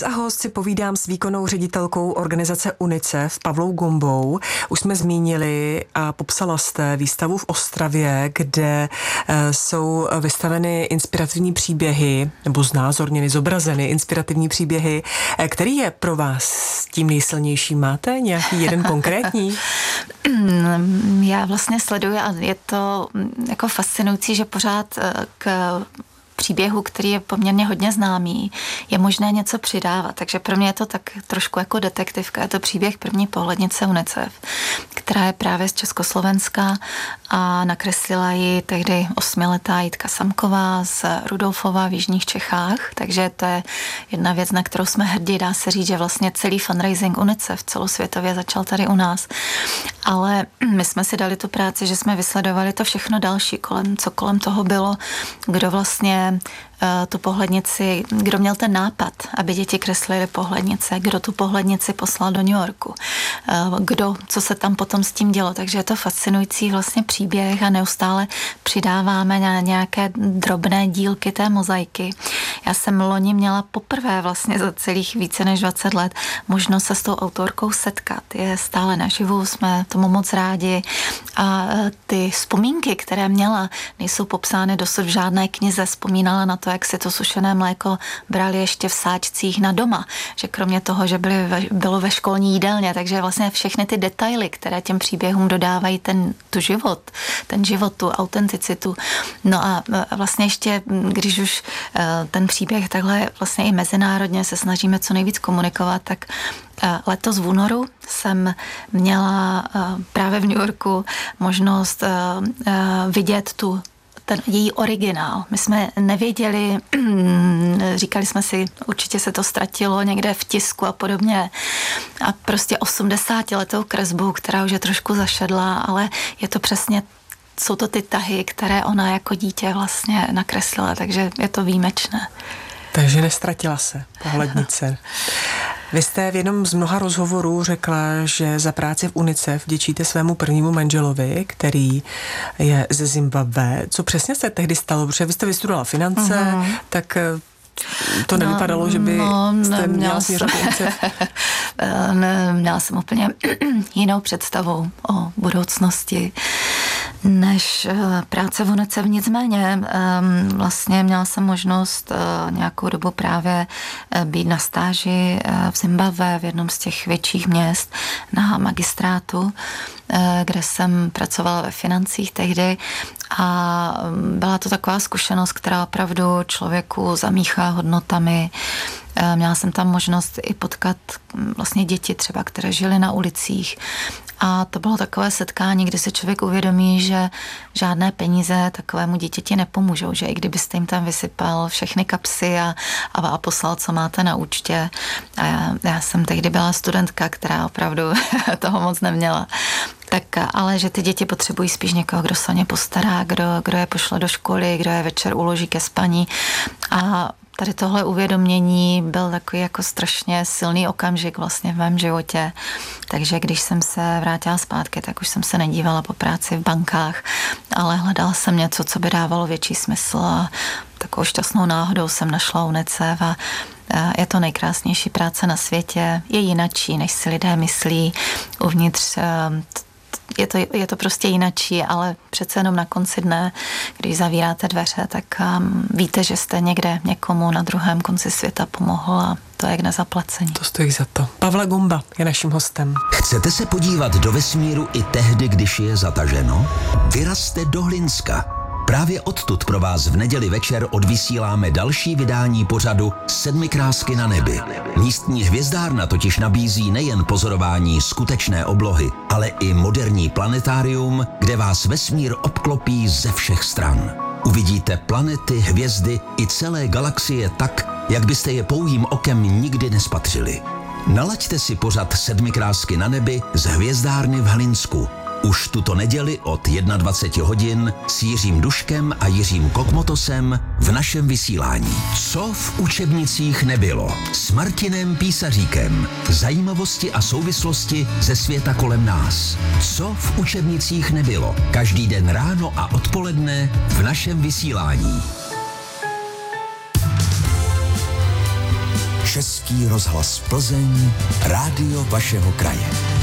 Vox a host si povídám s výkonnou ředitelkou organizace UNICEF Pavlou Gombou. Už jsme zmínili a popsala jste výstavu v Ostravě, kde jsou vystaveny inspirativní příběhy, nebo znázorněny, zobrazeny inspirativní příběhy. Který je pro vás tím nejsilnější? Máte nějaký jeden konkrétní? Já vlastně sleduji a je to jako fascinující, že pořád k příběhu, který je poměrně hodně známý, je možné něco přidávat. Takže pro mě je to tak trošku jako detektivka. Je to příběh první pohlednice UNICEF, která je právě z Československa a nakreslila ji tehdy 8letá Jitka Samková z Rudolfova v jižních Čechách. Takže to je jedna věc, na kterou jsme hrdí. Dá se říct, že vlastně celý fundraising UNICEF celosvětově začal tady u nás. Ale my jsme si dali tu práci, že jsme vysledovali to všechno další, co kolem toho bylo, kdo vlastně tu pohlednici, kdo měl ten nápad, aby děti kreslily pohlednice, kdo tu pohlednici poslal do New Yorku, co se tam potom s tím dělo. Takže je to fascinující vlastně příběh a neustále přidáváme na nějaké drobné dílky té mozaiky. Já jsem loni měla poprvé vlastně za celých více než 20 let možnost se s tou autorkou setkat. Je stále naživu, jsme tomu moc rádi a ty vzpomínky, které měla, nejsou popsány dosud v žádné knize. Vzpomínala na to, jak si to sušené mléko brali ještě v sáčcích na doma, že kromě toho, že bylo ve školní jídelně, takže vlastně všechny ty detaily, které těm příběhům dodávají ten život, tu autenticitu. No a vlastně ještě, když už ten příběh takhle vlastně i mezinárodně se snažíme co nejvíc komunikovat, tak letos v únoru jsem měla právě v New Yorku možnost vidět ten její originál. My jsme nevěděli, říkali jsme si, určitě se to ztratilo někde v tisku a podobně. A prostě 80letou kresbu, která už je trošku zašedlá, ale je to přesně, jsou to ty tahy, které ona jako dítě vlastně nakreslila, takže je to výjimečné. Takže nestratila se pohlednice. Vy jste v jednom z mnoha rozhovorů řekla, že za práci v UNICEF vděčíte svému prvnímu manželovi, který je ze Zimbabwe. Co přesně se tehdy stalo? Protože vy jste vystudovala finance, tak to nevypadalo, že by jste měla směřovat UNICEF. Měla jsem úplně jinou představu o budoucnosti než práce v UNICEF. Nicméně vlastně měla jsem možnost nějakou dobu právě být na stáži v Zimbabwe, v jednom z těch větších měst na magistrátu, kde jsem pracovala ve financích tehdy a byla to taková zkušenost, která opravdu člověku zamíchá hodnotami. Měla jsem tam možnost i potkat vlastně děti třeba, které žily na ulicích. A to bylo takové setkání, kdy se člověk uvědomí, že žádné peníze takovému dítěti nepomůžou, že i kdybyste jim tam vysypal všechny kapsy a poslal, co máte na účtě. A já jsem tehdy byla studentka, která opravdu toho moc neměla. Tak, ale že ty děti potřebují spíš někoho, kdo se o ně postará, kdo je pošle do školy, kdo je večer uloží ke spaní. A tady tohle uvědomění byl takový jako strašně silný okamžik vlastně v mém životě. Takže když jsem se vrátila zpátky, tak už jsem se nedívala po práci v bankách, ale hledala jsem něco, co by dávalo větší smysl a takovou šťastnou náhodou jsem našla UNICEF a je to nejkrásnější práce na světě. Je jinačí, než si lidé myslí. Uvnitř je to prostě jinačí, ale přece jenom na konci dne, když zavíráte dveře, tak víte, že jste někde někomu na druhém konci světa pomohl a to je k nezaplacení. To stojí za to. Pavla Gomba je naším hostem. Chcete se podívat do vesmíru i tehdy, když je zataženo? Vyrazte do Hlinska. Právě odtud pro vás v neděli večer odvysíláme další vydání pořadu Sedmikrásky na nebi. Místní hvězdárna totiž nabízí nejen pozorování skutečné oblohy, ale i moderní planetárium, kde vás vesmír obklopí ze všech stran. Uvidíte planety, hvězdy i celé galaxie tak, jak byste je pouhým okem nikdy nespatřili. Nalaďte si pořad Sedmikrásky na nebi z hvězdárny v Hlinsku. Už tuto neděli od 21 hodin s Jiřím Duškem a Jiřím Kokmotosem v našem vysílání. Co v učebnicích nebylo? S Martinem Písaříkem. Zajímavosti a souvislosti ze světa kolem nás. Co v učebnicích nebylo? Každý den ráno a odpoledne v našem vysílání. Český rozhlas Plzeň, rádio vašeho kraje.